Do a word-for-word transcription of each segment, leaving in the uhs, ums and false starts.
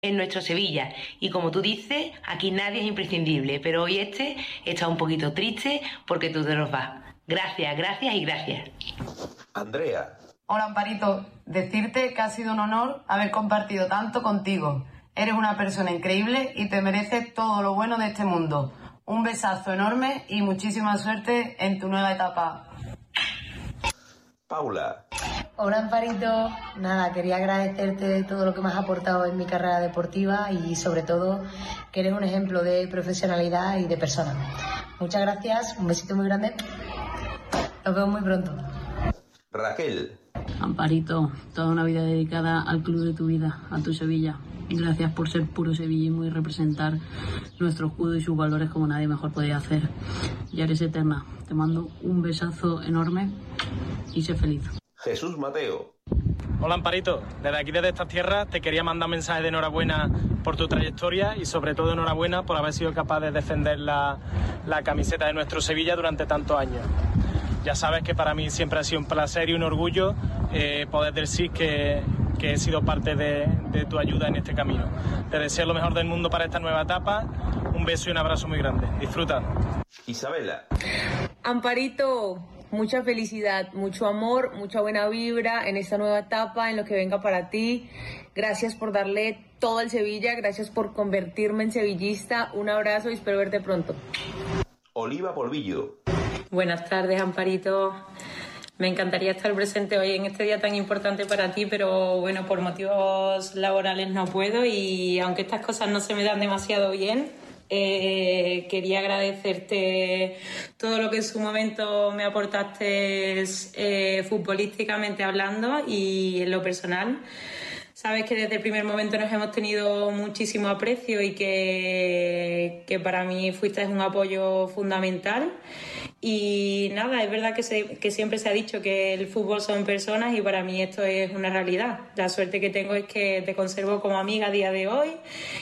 en nuestro Sevilla. Y como tú dices, aquí nadie es imprescindible, pero hoy este está un poquito triste porque tú te nos vas. Gracias, gracias y gracias. Andrea. Hola, Amparito. Decirte que ha sido un honor haber compartido tanto contigo. Eres una persona increíble y te mereces todo lo bueno de este mundo. Un besazo enorme y muchísima suerte en tu nueva etapa. Paula. Hola, Amparito. Nada, quería agradecerte todo lo que me has aportado en mi carrera deportiva y sobre todo que eres un ejemplo de profesionalidad y de persona. Muchas gracias, un besito muy grande. Nos vemos muy pronto. Raquel. Amparito, toda una vida dedicada al club de tu vida, a tu Sevilla. Gracias por ser puro sevillismo y representar nuestro escudo y sus valores como nadie mejor podía hacer. Ya eres eterna. Te mando un besazo enorme y sé feliz. Jesús Mateo. Hola, Amparito. Desde aquí, desde estas tierras, te quería mandar un mensaje de enhorabuena por tu trayectoria y sobre todo enhorabuena por haber sido capaz de defender la, la camiseta de nuestro Sevilla durante tantos años. Ya sabes que para mí siempre ha sido un placer y un orgullo eh, poder decir que, que he sido parte de, de tu ayuda en este camino. Te deseo lo mejor del mundo para esta nueva etapa. Un beso y un abrazo muy grande. Disfruta. Isabela. Amparito, mucha felicidad, mucho amor, mucha buena vibra en esta nueva etapa, en lo que venga para ti. Gracias por darle todo al Sevilla, gracias por convertirme en sevillista. Un abrazo y espero verte pronto. Oliva Polvillo. Buenas tardes, Amparito. Me encantaría estar presente hoy en este día tan importante para ti, pero bueno, por motivos laborales no puedo y aunque estas cosas no se me dan demasiado bien, eh, quería agradecerte todo lo que en su momento me aportaste eh, futbolísticamente hablando y en lo personal. Sabes que desde el primer momento nos hemos tenido muchísimo aprecio y que, que para mí fuiste un apoyo fundamental. Y nada, es verdad que, se, que siempre se ha dicho que el fútbol son personas y para mí esto es una realidad. La suerte que tengo es que te conservo como amiga a día de hoy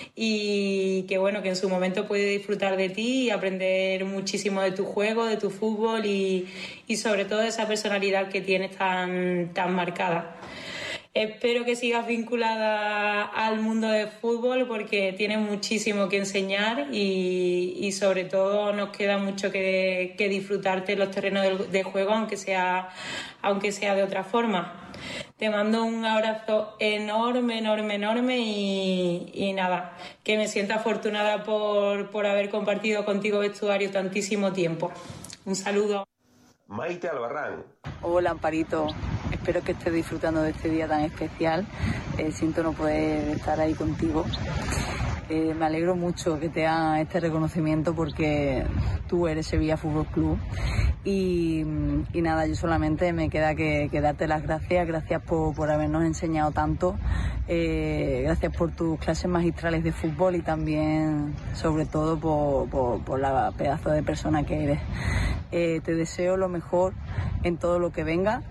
y que bueno, que en su momento pude disfrutar de ti y aprender muchísimo de tu juego, de tu fútbol y, y sobre todo de esa personalidad que tienes tan, tan marcada. Espero que sigas vinculada al mundo del fútbol porque tienes muchísimo que enseñar y, y sobre todo nos queda mucho que, que disfrutarte en los terrenos de, de juego, aunque sea, aunque sea de otra forma. Te mando un abrazo enorme, enorme, enorme y, y nada, que me siento afortunada por, por haber compartido contigo vestuario tantísimo tiempo. Un saludo. Maite Albarrán. Hola, Amparito. Espero que estés disfrutando de este día tan especial. Eh, siento no poder estar ahí contigo. Eh, me alegro mucho que te hagan este reconocimiento porque tú eres Sevilla Fútbol Club. Y, y nada, yo solamente me queda que, que darte las gracias. Gracias por, por habernos enseñado tanto. Eh, gracias por tus clases magistrales de fútbol y también, sobre todo, por, por, por la pedazo de persona que eres. Eh, te deseo lo mejor en todo lo que venga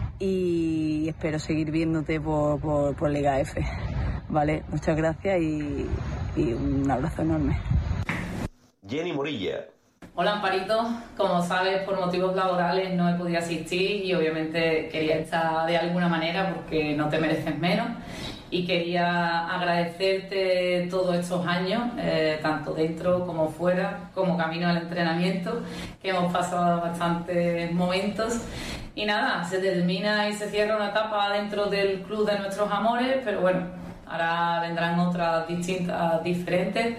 y espero seguir viéndote por, por, por Liga F. Vale, muchas gracias y, y un abrazo enorme. Jenny Morilla. Hola, Amparito. Como sabes, por motivos laborales no he podido asistir y obviamente quería estar de alguna manera porque no te mereces menos. Y quería agradecerte todos estos años, eh, tanto dentro como fuera, como camino al entrenamiento, que hemos pasado bastantes momentos. Y nada, se termina y se cierra una etapa dentro del club de nuestros amores, pero bueno, ahora vendrán otras distintas, diferentes.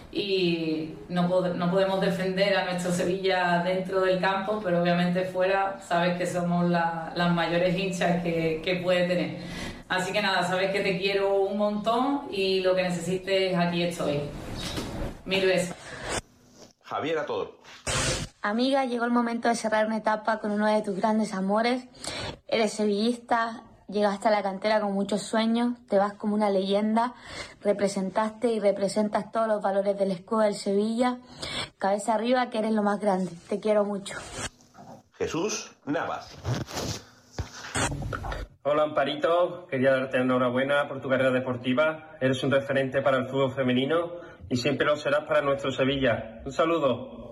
Y no, pod- no podemos defender a nuestro Sevilla dentro del campo, pero obviamente fuera sabes que somos la, las mayores hinchas que, que puede tener. Así que nada, sabes que te quiero un montón y lo que necesites aquí estoy. Mil besos. Javier Ator. Amiga, llegó el momento de cerrar una etapa con uno de tus grandes amores. Eres sevillista, llegaste a la cantera con muchos sueños, te vas como una leyenda, representaste y representas todos los valores del escudo del Sevilla. Cabeza arriba, que eres lo más grande. Te quiero mucho. Jesús Navas. Hola, Amparito, quería darte enhorabuena por tu carrera deportiva. Eres un referente para el fútbol femenino y siempre lo serás para nuestro Sevilla. Un saludo.